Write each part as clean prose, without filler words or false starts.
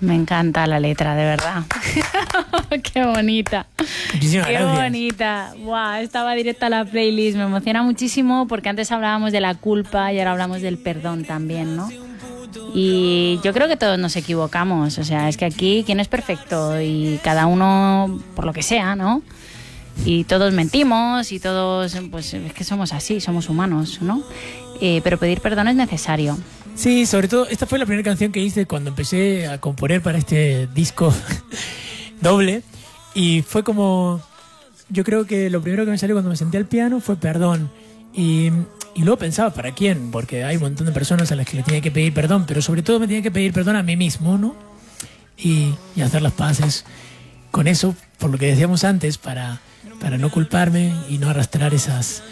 Me encanta la letra, de verdad. Qué bonita. Muchísimas Qué gracias. bonita. Wow, estaba directa a la playlist. Me emociona muchísimo porque antes hablábamos de la culpa y ahora hablamos del perdón también, ¿no? Y yo creo que todos nos equivocamos. O sea, es que aquí quién es perfecto y cada uno por lo que sea, ¿no? Y todos mentimos y todos, pues es que somos así, somos humanos, ¿no? Pero pedir perdón es necesario. Sí, sobre todo, esta fue la primera canción que hice cuando empecé a componer para este disco doble. Y fue como, yo creo que lo primero que me salió cuando me senté al piano fue perdón. Y luego pensaba, ¿para quién? Porque hay un montón de personas a las que le tenía que pedir perdón, pero sobre todo me tenía que pedir perdón a mí mismo, ¿no? Y hacer las paces con eso, por lo que decíamos antes, para no culparme y no arrastrar esas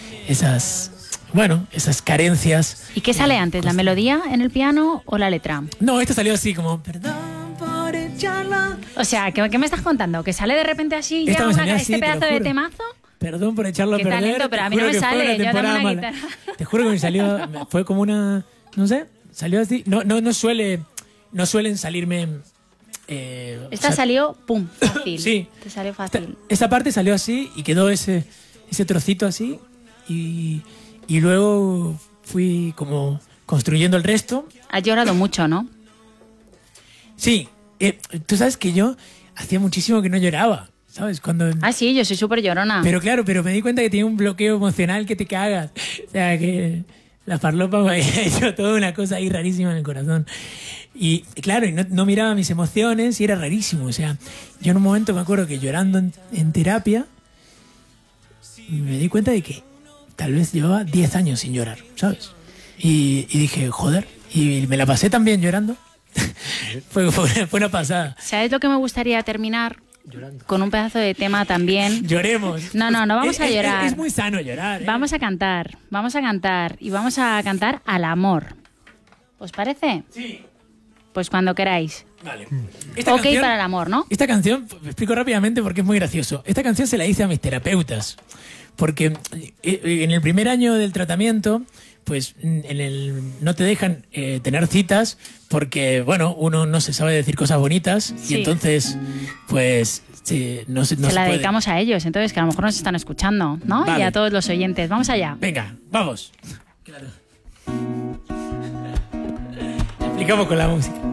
carencias. ¿Y qué sale antes, la melodía en el piano o la letra? No, esta salió así como, perdón por echarla. O sea, ¿qué me estás contando? ¿Que sale de repente así Esta ya me salió así, este te lo pedazo de juro. temazo? Perdón por echarlo a Qué perder. talento, pero a mí Te no juro me que fue sale, una yo dame temporada una mala. guitarra. Te juro que me salió, fue como una, no sé, salió así. No suelen salirme. Esta salió, pum, fácil. Sí. Te salió fácil. Esta parte salió así y quedó ese trocito así y luego fui como construyendo el resto. Has llorado mucho, ¿no? Sí, tú sabes que yo hacía muchísimo que no lloraba, ¿sabes? Ah, sí, yo soy súper llorona. Pero claro, me di cuenta que tenía un bloqueo emocional que te cagas. O sea, que la farlopa me había hecho toda una cosa ahí rarísima en el corazón. Y claro, y no miraba mis emociones y era rarísimo. O sea, yo en un momento me acuerdo que llorando en terapia me di cuenta de que tal vez llevaba 10 años sin llorar, ¿sabes? Y dije, joder, y me la pasé también llorando. fue una pasada. ¿Sabes lo que me gustaría terminar? Llorando. Con un pedazo de tema también. Lloremos. No vamos a llorar. Es muy sano llorar. Vamos a cantar y vamos a cantar al amor. ¿Os parece? Sí. Pues cuando queráis. Vale. Ok para el amor, ¿no? Esta canción, me explico rápidamente porque es muy gracioso. Esta canción se la hice a mis terapeutas. Porque en el primer año del tratamiento, pues no te dejan tener citas porque, bueno, uno no se sabe decir cosas bonitas. Sí. Y entonces, pues, no se la puede. Dedicamos a ellos, entonces, que a lo mejor nos están escuchando, ¿no? Vale. Y a todos los oyentes. Vamos allá. Venga, vamos. Claro. Explicamos con la música.